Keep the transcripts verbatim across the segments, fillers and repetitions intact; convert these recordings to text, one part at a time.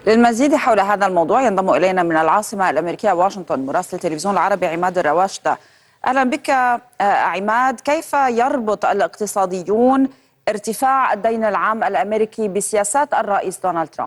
للمزيد حول هذا الموضوع ينضم إلينا من العاصمة الأمريكية واشنطن مراسل التلفزيون العربي عماد الرواشدة. أهلا بك عماد. كيف يربط الاقتصاديون ارتفاع الدين العام الأمريكي بسياسات الرئيس دونالد ترامب؟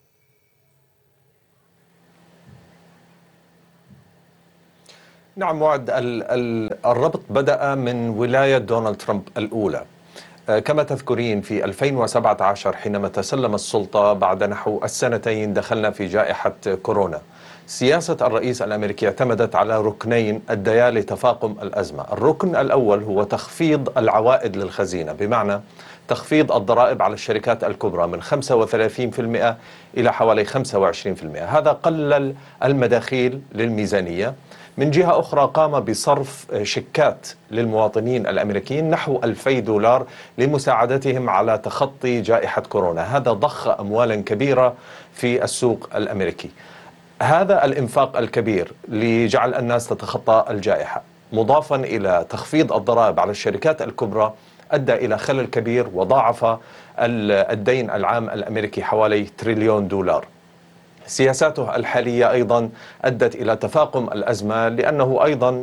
نعم وعد، الربط بدأ من ولاية دونالد ترامب الأولى. كما تذكرين في ألفين وسبعة عشر حينما تسلم السلطة بعد نحو السنتين دخلنا في جائحة كورونا. سياسة الرئيس الأمريكي اعتمدت على ركنين أديا لتفاقم الأزمة. الركن الأول هو تخفيض العوائد للخزينة، بمعنى تخفيض الضرائب على الشركات الكبرى من خمسة وثلاثين بالمئة إلى حوالي خمسة وعشرين بالمئة. هذا قلل المداخيل للميزانية. من جهة أخرى قام بصرف شيكات للمواطنين الأمريكيين نحو ألفي دولار لمساعدتهم على تخطي جائحة كورونا. هذا ضخ أموالا كبيرة في السوق الأمريكي. هذا الإنفاق الكبير لجعل الناس تتخطى الجائحة، مضافا إلى تخفيض الضرائب على الشركات الكبرى، أدى إلى خلل كبير وضاعف الدين العام الأمريكي حوالي تريليون دولار. سياساته الحالية أيضا أدت إلى تفاقم الأزمة، لأنه أيضا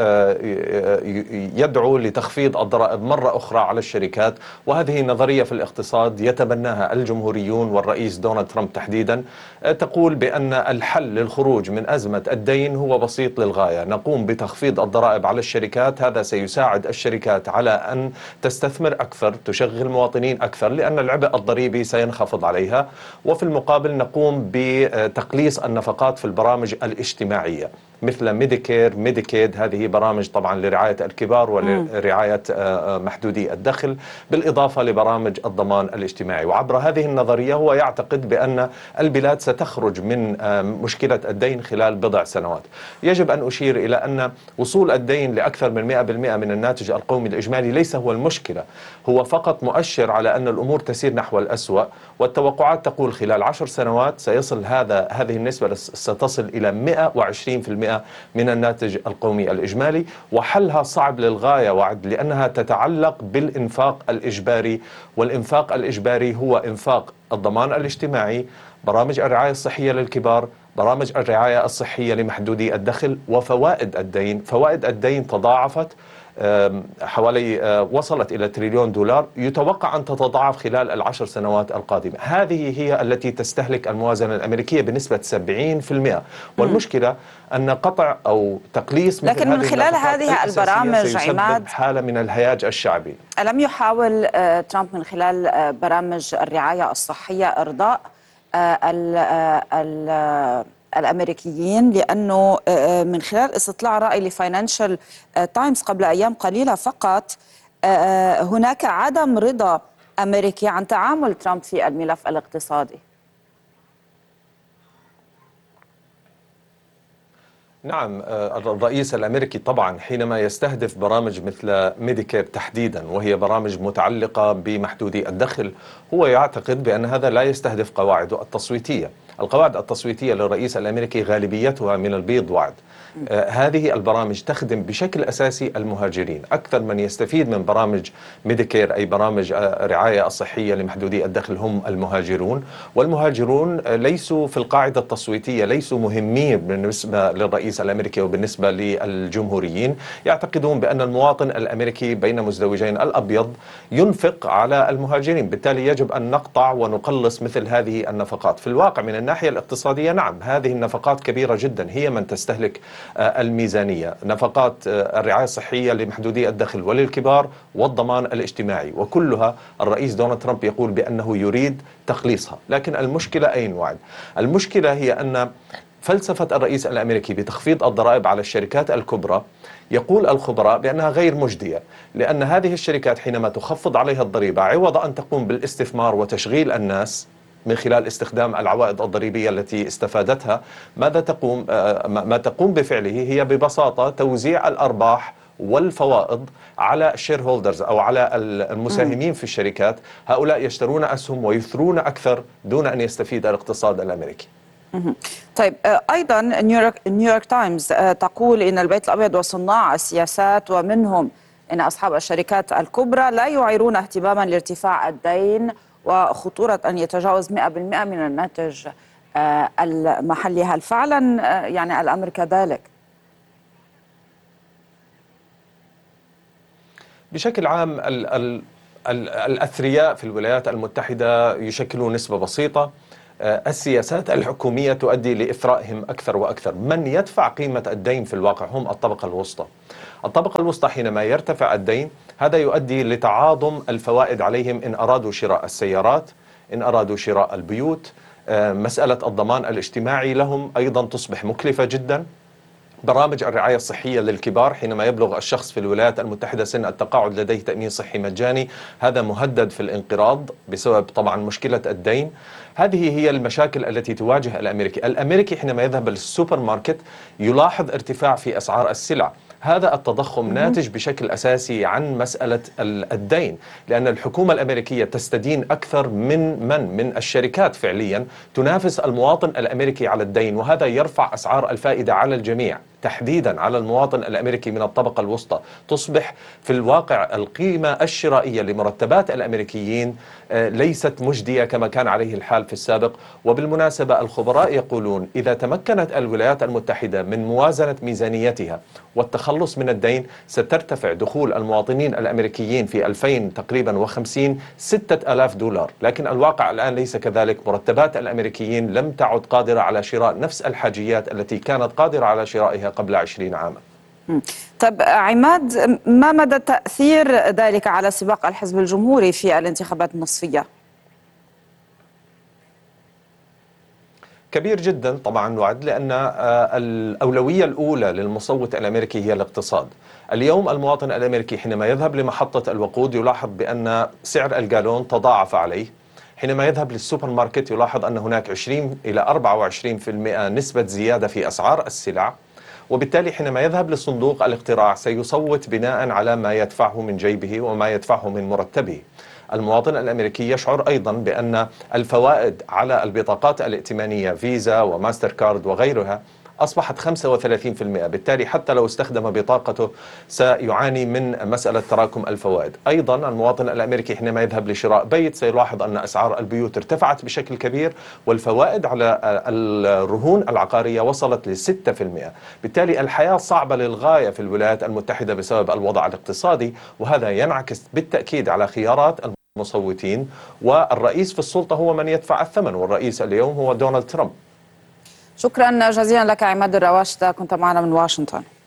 يدعو لتخفيض الضرائب مرة أخرى على الشركات، وهذه نظرية في الاقتصاد يتبناها الجمهوريون والرئيس دونالد ترامب تحديدا. تقول بأن الحل للخروج من أزمة الدين هو بسيط للغاية: نقوم بتخفيض الضرائب على الشركات، هذا سيساعد الشركات على أن تستثمر أكثر، تشغل مواطنين أكثر، لأن العبء الضريبي سينخفض عليها، وفي المقابل نقوم ب تقليص النفقات في البرامج الاجتماعية مثل ميديكير، ميديكيد، هذه برامج طبعا لرعاية الكبار ولرعاية محدودي الدخل، بالإضافة لبرامج الضمان الاجتماعي. وعبر هذه النظرية هو يعتقد بأن البلاد ستخرج من مشكلة الدين خلال بضع سنوات. يجب أن أشير إلى أن وصول الدين لأكثر من مئة بالمئة من الناتج القومي الإجمالي ليس هو المشكلة، هو فقط مؤشر على أن الأمور تسير نحو الأسوأ، والتوقعات تقول خلال عشر سنوات سيصل هذا هذه النسبة ستصل إلى مئة وعشرين بالمئة من الناتج القومي الإجمالي. وحلها صعب للغاية وعد، لأنها تتعلق بالإنفاق الإجباري، والإنفاق الإجباري هو إنفاق الضمان الاجتماعي، برامج الرعاية الصحية للكبار، برامج الرعاية الصحية لمحدودي الدخل، وفوائد الدين. فوائد الدين تضاعفت حوالي وصلت إلى تريليون دولار، يتوقع أن تتضاعف خلال العشر سنوات القادمة. هذه هي التي تستهلك الموازنة الأمريكية بنسبة سبعين بالمئة. والمشكلة أن قطع أو تقليص مثل لكن من خلال هذه البرامج عماد حالة من الهياج الشعبي. ألم يحاول ترامب من خلال برامج الرعاية الصحية إرضاء ال ال الأمريكيين؟ لأنه من خلال استطلاع رأي لفاينانشال تايمز قبل أيام قليلة فقط هناك عدم رضا أمريكي عن تعامل ترامب في الملف الاقتصادي. نعم، الرئيس الأمريكي طبعا حينما يستهدف برامج مثل ميديكير تحديدا، وهي برامج متعلقة بمحدودي الدخل، هو يعتقد بأن هذا لا يستهدف قواعده التصويتية. القواعد التصويتية للرئيس الأمريكي غالبيتها من البيض وعد. آه هذه البرامج تخدم بشكل أساسي المهاجرين. أكثر من يستفيد من برامج ميديكير أي برامج آه رعاية الصحية لمحدودي الدخل هم المهاجرون، والمهاجرون آه ليسوا في القاعدة التصويتية، ليسوا مهمين بالنسبة للرئيس الأمريكي وبالنسبة للجمهوريين. يعتقدون بأن المواطن الأمريكي بين مزدوجين الأبيض ينفق على المهاجرين، بالتالي يجب أن نقطع ونقلص مثل هذه النفقات. في الواقع من الناحية الاقتصادية نعم، هذه النفقات كبيرة جدا، هي من تستهلك الميزانية، نفقات الرعاية الصحية لمحدودي الدخل وللكبار والضمان الاجتماعي، وكلها الرئيس دونالد ترامب يقول بأنه يريد تقليصها. لكن المشكلة أين وعد؟ المشكلة هي أن فلسفة الرئيس الأمريكي بتخفيض الضرائب على الشركات الكبرى يقول الخبراء بأنها غير مجدية، لأن هذه الشركات حينما تخفض عليها الضريبة عوض أن تقوم بالاستثمار وتشغيل الناس من خلال استخدام العوائد الضريبية التي استفادتها، ماذا تقوم ما تقوم بفعله هي ببساطة توزيع الأرباح والفوائض على الشير هولدرز أو على المساهمين في الشركات. هؤلاء يشترون أسهم ويثرون أكثر دون أن يستفيد الاقتصاد الأمريكي. طيب أيضا نيويورك, نيويورك تايمز تقول إن البيت الأبيض وصناع السياسات ومنهم إن أصحاب الشركات الكبرى لا يعيرون اهتماما لارتفاع الدين وخطورة أن يتجاوز مئة بالمئة من الناتج المحلي. هل فعلا يعني الأمر كذلك؟ بشكل عام ال ال ال الأثرياء في الولايات المتحدة يشكلون نسبة بسيطة. السياسات الحكومية تؤدي لإثرائهم أكثر وأكثر. من يدفع قيمة الدين في الواقع هم الطبقة الوسطى. الطبقة الوسطى حينما يرتفع الدين هذا يؤدي لتعاظم الفوائد عليهم إن أرادوا شراء السيارات، إن أرادوا شراء البيوت. مسألة الضمان الاجتماعي لهم أيضا تصبح مكلفة جدا. برامج الرعاية الصحية للكبار حينما يبلغ الشخص في الولايات المتحدة سن التقاعد لديه تأمين صحي مجاني، هذا مهدد في الانقراض بسبب طبعا مشكلة الدين. هذه هي المشاكل التي تواجه الأمريكي. الأمريكي حينما يذهب للسوبر ماركت يلاحظ ارتفاع في أسعار السلع. هذا التضخم ناتج بشكل أساسي عن مسألة الدين، لأن الحكومة الأمريكية تستدين أكثر من من من الشركات فعليا تنافس المواطن الأمريكي على الدين، وهذا يرفع أسعار الفائدة على الجميع تحديدا على المواطن الأمريكي من الطبقة الوسطى. تصبح في الواقع القيمة الشرائية لمرتبات الأمريكيين ليست مجدية كما كان عليه الحال في السابق. وبالمناسبة الخبراء يقولون إذا تمكنت الولايات المتحدة من موازنة ميزانيتها والتخلص من الدين سترتفع دخول المواطنين الأمريكيين في ألفين تقريبا وخمسين ستة آلاف دولار، لكن الواقع الآن ليس كذلك. مرتبات الأمريكيين لم تعد قادرة على شراء نفس الحاجيات التي كانت قادرة على شرائها قبل عشرين عاما. طيب عماد، ما مدى تأثير ذلك على سباق الحزب الجمهوري في الانتخابات النصفية؟ كبير جدا طبعا وعد، لأن الأولوية الأولى للمصوت الأمريكي هي الاقتصاد. اليوم المواطن الأمريكي حينما يذهب لمحطة الوقود يلاحظ بأن سعر الجالون تضاعف عليه. حينما يذهب للسوبر ماركت يلاحظ أن هناك عشرين إلى أربعة وعشرين بالمئة نسبة زيادة في أسعار السلع، وبالتالي حينما يذهب لصندوق الاقتراع سيصوت بناء على ما يدفعه من جيبه وما يدفعه من مرتبه. المواطن الأمريكي يشعر أيضا بأن الفوائد على البطاقات الائتمانية فيزا وماستر كارد وغيرها أصبحت خمسة وثلاثين بالمئة، بالتالي حتى لو استخدم بطاقته سيعاني من مسألة تراكم الفوائد. أيضا المواطن الأمريكي حينما يذهب لشراء بيت سيلاحظ أن أسعار البيوت ارتفعت بشكل كبير والفوائد على الرهون العقارية وصلت ل ستة بالمئة. بالتالي الحياة صعبة للغاية في الولايات المتحدة بسبب الوضع الاقتصادي، وهذا ينعكس بالتأكيد على خيارات المصوتين. والرئيس في السلطة هو من يدفع الثمن، والرئيس اليوم هو دونالد ترامب. شكرا جزيلا لك عماد الرواشدة، كنت معنا من واشنطن.